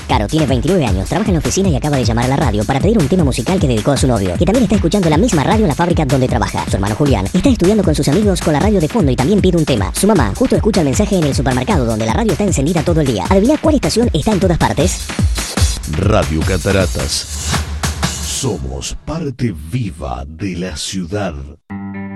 Caro tiene 29 años, trabaja en la oficina y acaba de llamar a la radio para pedir un tema musical que dedicó a su novio, que también está escuchando la misma radio en la fábrica donde trabaja. Su hermano Julián está estudiando con sus amigos con la radio de fondo y también pide un tema. Su mamá justo escucha el mensaje en el supermercado donde la radio está encendida todo el día. ¿Adivina cuál estación está en todas partes? Radio Cataratas. Somos parte viva de la ciudad.